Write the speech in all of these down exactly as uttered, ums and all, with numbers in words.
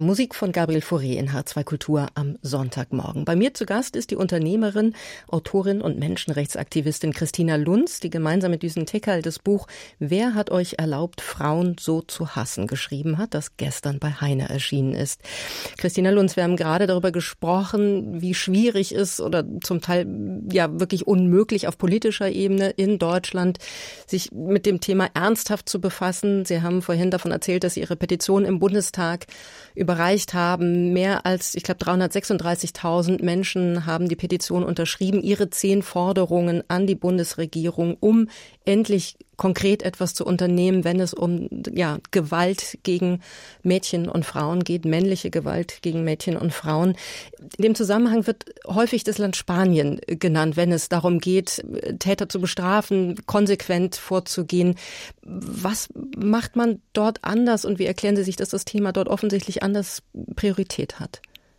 Musik von Gabriel Fauré in H zwei Kultur am Sonntagmorgen. Bei mir zu Gast ist die Unternehmerin, Autorin und Menschenrechtsaktivistin Christina Lunz, die gemeinsam mit Düsen Tekal das Buch Wer hat euch erlaubt, Frauen so zu hassen geschrieben hat, das gestern bei Heine erschienen ist. Christina Lunz, wir haben gerade darüber gesprochen, wie schwierig es oder zum Teil ja wirklich unmöglich auf politischer Ebene in Deutschland sich mit dem Thema ernsthaft zu befassen. Sie haben vorhin davon erzählt, dass Sie Ihre Petition im Bundestag überreicht haben. Mehr als, ich glaube, dreihundertsechsunddreißigtausend Menschen haben die Petition unterschrieben, ihre zehn Forderungen an die Bundesregierung, um endlich konkret etwas zu unternehmen, wenn es um ja Gewalt gegen Mädchen und Frauen geht, männliche Gewalt gegen Mädchen und Frauen. In dem Zusammenhang wird häufig das Land Spanien genannt, wenn es darum geht, Täter zu bestrafen, konsequent vorzugehen. Was macht man dort anders und wie erklären Sie sich, dass das Thema dort offensichtlich anders Priorität hat?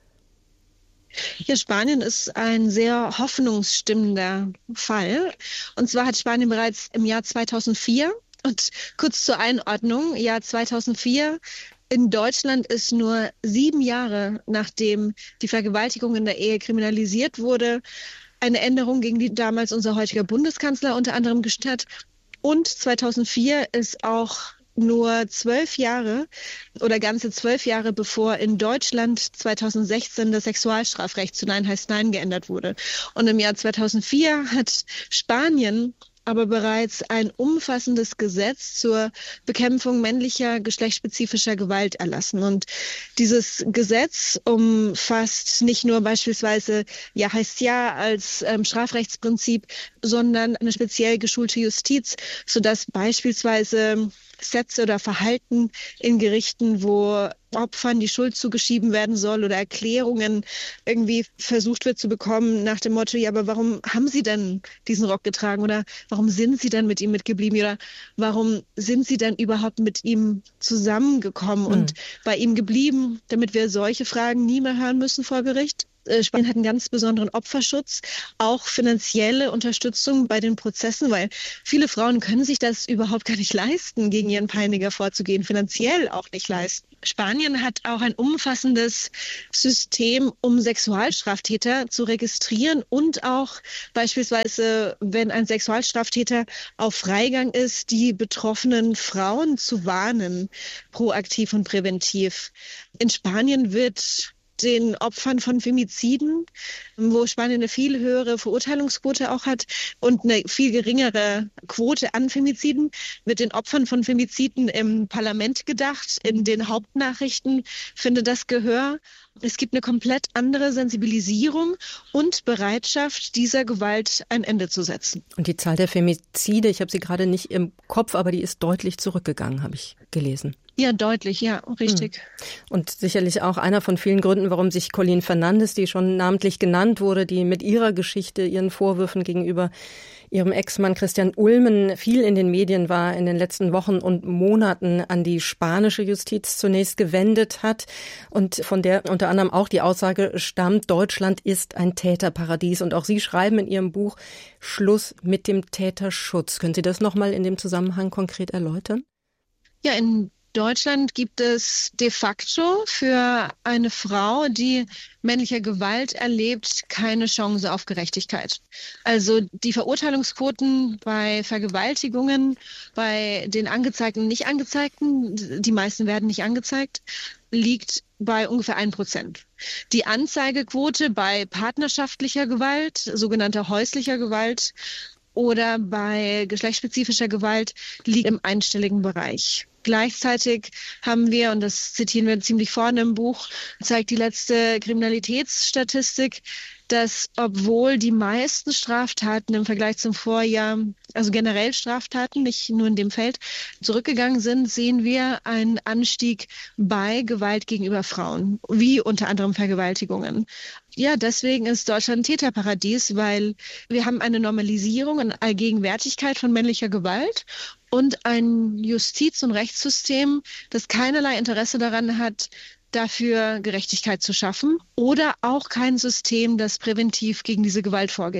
Ja, Spanien ist ein sehr hoffnungsstimmender Fall. Und zwar hat Spanien bereits im Jahr zweitausendvier, und kurz zur Einordnung, Jahr zweitausendvier, in Deutschland ist nur sieben Jahre, nachdem die Vergewaltigung in der Ehe kriminalisiert wurde, eine Änderung gegen die damals unser heutiger Bundeskanzler unter anderem gestattet. Und zweitausendvier ist auch nur zwölf Jahre oder ganze zwölf Jahre bevor in Deutschland zweitausendsechzehn das Sexualstrafrecht zu Nein heißt Nein geändert wurde. Und im Jahr zweitausendvier hat Spanien aber bereits ein umfassendes Gesetz zur Bekämpfung männlicher geschlechtsspezifischer Gewalt erlassen. Und dieses Gesetz umfasst nicht nur beispielsweise Ja heißt Ja als ähm, Strafrechtsprinzip, sondern eine speziell geschulte Justiz, sodass beispielsweise Sätze oder Verhalten in Gerichten, wo Opfern die Schuld zugeschrieben werden soll oder Erklärungen irgendwie versucht wird zu bekommen nach dem Motto, ja, aber warum haben Sie denn diesen Rock getragen oder warum sind Sie denn mit ihm mitgeblieben oder warum sind Sie denn überhaupt mit ihm zusammengekommen mhm. und bei ihm geblieben, damit wir solche Fragen nie mehr hören müssen vor Gericht? Spanien hat einen ganz besonderen Opferschutz, auch finanzielle Unterstützung bei den Prozessen, weil viele Frauen können sich das überhaupt gar nicht leisten, gegen ihren Peiniger vorzugehen, finanziell auch nicht leisten. Spanien hat auch ein umfassendes System, um Sexualstraftäter zu registrieren und auch beispielsweise, wenn ein Sexualstraftäter auf Freigang ist, die betroffenen Frauen zu warnen, proaktiv und präventiv. In Spanien wird den Opfern von Femiziden, wo Spanien eine viel höhere Verurteilungsquote auch hat und eine viel geringere Quote an Femiziden, wird den Opfern von Femiziden im Parlament gedacht. In den Hauptnachrichten findet das Gehör. Es gibt eine komplett andere Sensibilisierung und Bereitschaft, dieser Gewalt ein Ende zu setzen. Und die Zahl der Femizide, ich habe sie gerade nicht im Kopf, aber die ist deutlich zurückgegangen, habe ich gelesen. Ja, deutlich, ja, richtig. Und sicherlich auch einer von vielen Gründen, warum sich Colleen Fernandes, die schon namentlich genannt wurde, die mit ihrer Geschichte, ihren Vorwürfen gegenüber ihrem Ex-Mann Christian Ulmen viel in den Medien war, in den letzten Wochen und Monaten an die spanische Justiz zunächst gewendet hat und von der unter anderem auch die Aussage stammt, Deutschland ist ein Täterparadies. Und auch Sie schreiben in Ihrem Buch Schluss mit dem Täterschutz. Können Sie das nochmal in dem Zusammenhang konkret erläutern? Ja, in Deutschland gibt es de facto für eine Frau, die männliche Gewalt erlebt, keine Chance auf Gerechtigkeit. Also die Verurteilungsquoten bei Vergewaltigungen, bei den Angezeigten und nicht Angezeigten, die meisten werden nicht angezeigt, liegt bei ungefähr ein Prozent. Die Anzeigequote bei partnerschaftlicher Gewalt, sogenannter häuslicher Gewalt, oder bei geschlechtsspezifischer Gewalt liegt im einstelligen Bereich. Gleichzeitig haben wir, und das zitieren wir ziemlich vorne im Buch, zeigt die letzte Kriminalitätsstatistik, dass obwohl die meisten Straftaten im Vergleich zum Vorjahr, also generell Straftaten, nicht nur in dem Feld, zurückgegangen sind, sehen wir einen Anstieg bei Gewalt gegenüber Frauen, wie unter anderem Vergewaltigungen. Ja, deswegen ist Deutschland ein Täterparadies, weil wir haben eine Normalisierung und Allgegenwärtigkeit von männlicher Gewalt und ein Justiz- und Rechtssystem, das keinerlei Interesse daran hat, dafür Gerechtigkeit zu schaffen oder auch kein System, das präventiv gegen diese Gewalt vorgeht.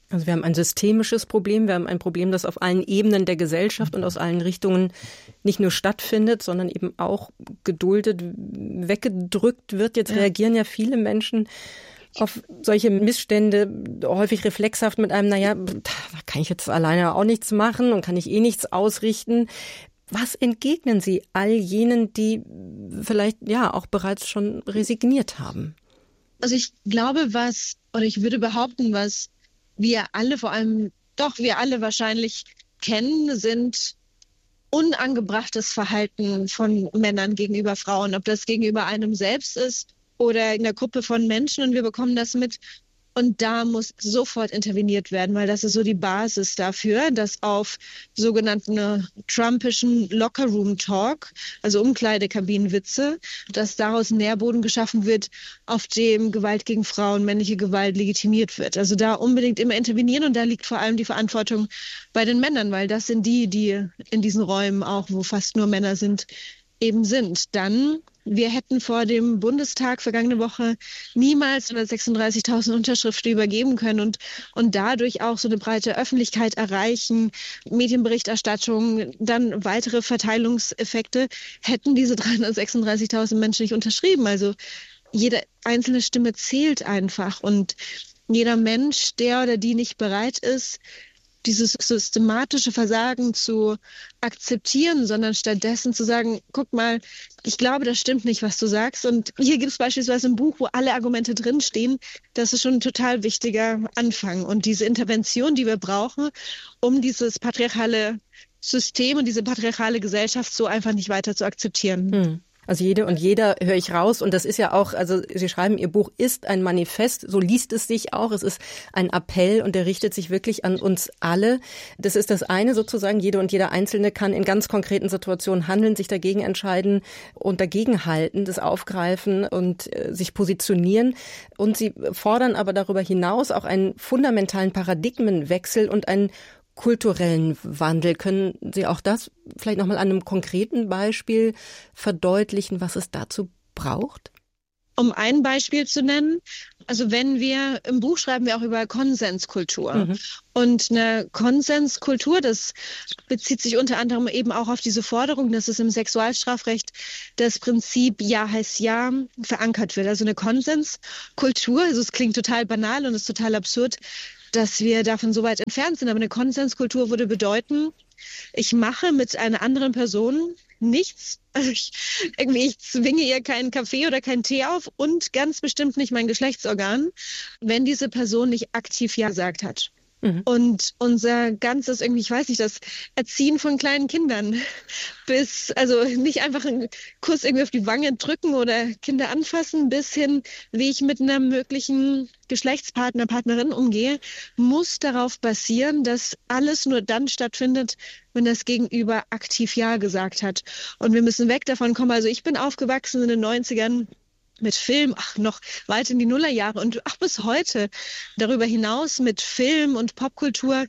Also wir haben ein systemisches Problem, wir haben ein Problem, das auf allen Ebenen der Gesellschaft und aus allen Richtungen nicht nur stattfindet, sondern eben auch geduldet, weggedrückt wird. Jetzt ja. reagieren ja viele Menschen auf solche Missstände häufig reflexhaft mit einem, naja, da kann ich jetzt alleine auch nichts machen und kann ich eh nichts ausrichten. Was entgegnen Sie all jenen, die vielleicht ja auch bereits schon resigniert haben? Also ich glaube, was, oder ich würde behaupten, was wir alle, vor allem doch wir alle wahrscheinlich kennen, sind unangebrachtes Verhalten von Männern gegenüber Frauen, ob das gegenüber einem selbst ist oder in einer Gruppe von Menschen, und wir bekommen das mit. Und da muss sofort interveniert werden, weil das ist so die Basis dafür, dass auf sogenannten trumpischen Locker-Room-Talk, also Umkleidekabinenwitze, dass daraus ein Nährboden geschaffen wird, auf dem Gewalt gegen Frauen, männliche Gewalt legitimiert wird. Also da unbedingt immer intervenieren, und da liegt vor allem die Verantwortung bei den Männern, weil das sind die, die in diesen Räumen auch, wo fast nur Männer sind, eben sind. Dann, wir hätten vor dem Bundestag vergangene Woche niemals hundertsechsunddreißigtausend Unterschriften übergeben können und, und dadurch auch so eine breite Öffentlichkeit erreichen, Medienberichterstattung, dann weitere Verteilungseffekte, hätten diese dreihundertsechsunddreißigtausend Menschen nicht unterschrieben. Also jede einzelne Stimme zählt einfach, und jeder Mensch, der oder die nicht bereit ist, dieses systematische Versagen zu akzeptieren, sondern stattdessen zu sagen, guck mal, ich glaube, das stimmt nicht, was du sagst. Und hier gibt es beispielsweise ein Buch, wo alle Argumente drinstehen. Das ist schon ein total wichtiger Anfang. Und diese Intervention, die wir brauchen, um dieses patriarchale System und diese patriarchale Gesellschaft so einfach nicht weiter zu akzeptieren. Hm. Also jede und jeder höre ich raus, und das ist ja auch, also Sie schreiben, Ihr Buch ist ein Manifest, so liest es sich auch, es ist ein Appell, und der richtet sich wirklich an uns alle. Das ist das eine sozusagen, jede und jeder Einzelne kann in ganz konkreten Situationen handeln, sich dagegen entscheiden und dagegenhalten, das aufgreifen und äh, sich positionieren. Und Sie fordern aber darüber hinaus auch einen fundamentalen Paradigmenwechsel und einen kulturellen Wandel. Können Sie auch das vielleicht nochmal an einem konkreten Beispiel verdeutlichen, was es dazu braucht? Um ein Beispiel zu nennen, also wenn wir, im Buch schreiben wir auch über Konsenskultur. Mhm. Und eine Konsenskultur, das bezieht sich unter anderem eben auch auf diese Forderung, dass es im Sexualstrafrecht das Prinzip Ja heißt Ja verankert wird. Also eine Konsenskultur, also es klingt total banal und ist total absurd, dass wir davon so weit entfernt sind. Aber eine Konsenskultur würde bedeuten, ich mache mit einer anderen Person nichts. Also ich, irgendwie, ich zwinge ihr keinen Kaffee oder keinen Tee auf und ganz bestimmt nicht mein Geschlechtsorgan, wenn diese Person nicht aktiv Ja gesagt hat. Mhm. Und unser ganzes, irgendwie, ich weiß nicht, das Erziehen von kleinen Kindern bis, also nicht einfach einen Kuss irgendwie auf die Wange drücken oder Kinder anfassen, bis hin, wie ich mit einer möglichen Geschlechtspartner, Partnerin umgehe, muss darauf basieren, dass alles nur dann stattfindet, wenn das Gegenüber aktiv Ja gesagt hat. Und wir müssen weg davon kommen. Also ich bin aufgewachsen in den neunzigern mit Film, ach, noch weit in die Nullerjahre und auch bis heute darüber hinaus mit Film und Popkultur,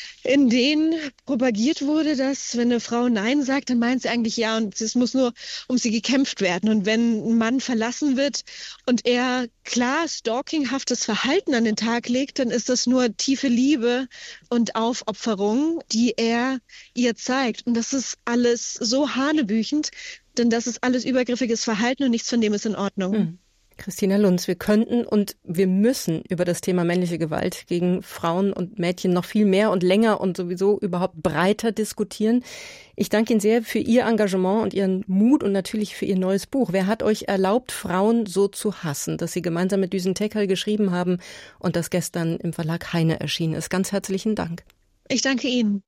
in denen propagiert wurde, dass wenn eine Frau Nein sagt, dann meint sie eigentlich Ja, und es muss nur um sie gekämpft werden. Und wenn ein Mann verlassen wird und er klar stalkinghaftes Verhalten an den Tag legt, dann ist das nur tiefe Liebe und Aufopferung, die er ihr zeigt. Und das ist alles so hanebüchend, denn das ist alles übergriffiges Verhalten und nichts von dem ist in Ordnung. Hm. Christina Lunz, wir könnten und wir müssen über das Thema männliche Gewalt gegen Frauen und Mädchen noch viel mehr und länger und sowieso überhaupt breiter diskutieren. Ich danke Ihnen sehr für Ihr Engagement und Ihren Mut und natürlich für Ihr neues Buch. Wer hat euch erlaubt, Frauen so zu hassen, das Sie gemeinsam mit Düsen Tekel geschrieben haben und das gestern im Verlag Heine erschienen ist? Ganz herzlichen Dank. Ich danke Ihnen.